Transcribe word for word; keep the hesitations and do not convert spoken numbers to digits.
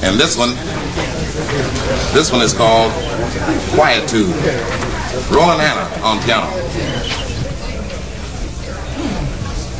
And this one, this one is called Quietude. Roland Hanna on piano.